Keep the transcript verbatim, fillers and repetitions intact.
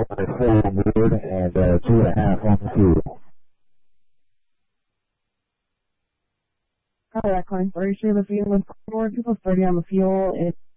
forward and uh, two and a half on the fuel. Copy that, calling for ratio of the fuel with four people thirty on the fuel. It's